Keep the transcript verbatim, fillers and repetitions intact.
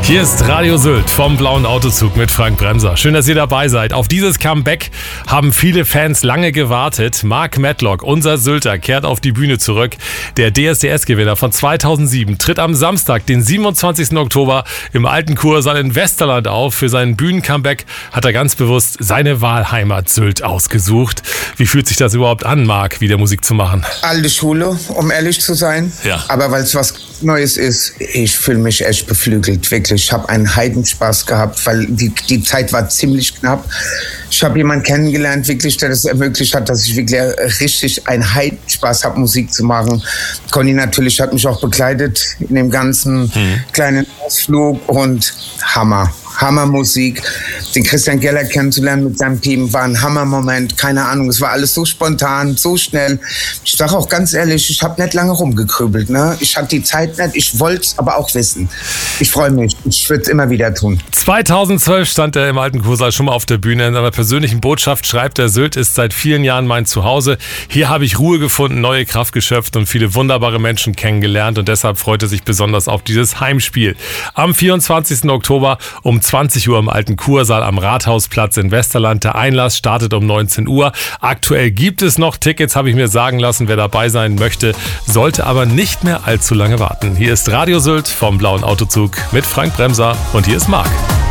Hier ist Radio Sylt vom Blauen Autozug mit Frank Bremser. Schön, dass ihr dabei seid. Auf dieses Comeback haben viele Fans lange gewartet. Mark Medlock, unser Sylter, kehrt auf die Bühne zurück. Der D S D S-Gewinner von zweitausendsieben tritt am Samstag, den siebenundzwanzigsten Oktober, im Alten Kursaal in Westerland auf. Für seinen Bühnen-Comeback hat er ganz bewusst seine Wahlheimat Sylt ausgesucht. Wie fühlt sich das überhaupt an, Mark, wieder Musik zu machen? Alte Schule, um ehrlich zu sein. Ja. Aber weil es was Neues ist, ich fühle mich echt beflügelt, wirklich. Ich habe einen Heidenspaß gehabt, weil die, die Zeit war ziemlich knapp. Ich habe jemanden kennengelernt, wirklich, der das ermöglicht hat, dass ich wirklich richtig einen Heidenspaß habe, Musik zu machen. Conny natürlich hat mich auch begleitet in dem ganzen hm. kleinen Ausflug und Hammer. Hammermusik. Den Christian Geller kennenzulernen mit seinem Team war ein Hammermoment. Keine Ahnung, es war alles so spontan, so schnell. Ich sage auch ganz ehrlich, ich habe nicht lange rumgekrübelt. Ne? Ich hatte die Zeit nicht, ich wollte es aber auch wissen. Ich freue mich, ich würde es immer wieder tun. zweitausendzwölf stand er im Alten Kursaal schon mal auf der Bühne. In seiner persönlichen Botschaft schreibt er: Sylt ist seit vielen Jahren mein Zuhause. Hier habe ich Ruhe gefunden, neue Kraft geschöpft und viele wunderbare Menschen kennengelernt. Und deshalb freut er sich besonders auf dieses Heimspiel. Am vierundzwanzigsten Oktober um zwanzig Uhr im Alten Kursaal am Rathausplatz in Westerland. Der Einlass startet um neunzehn Uhr. Aktuell gibt es noch Tickets, habe ich mir sagen lassen. Wer dabei sein möchte, sollte aber nicht mehr allzu lange warten. Hier ist Radio Sylt vom Blauen Autozug mit Frank Bremser und hier ist Marc.